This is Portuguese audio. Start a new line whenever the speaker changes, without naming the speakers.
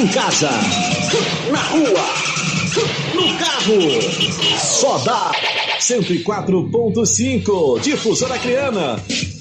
Em casa, na rua, no carro, só dá 104.5, Difusora Acreana.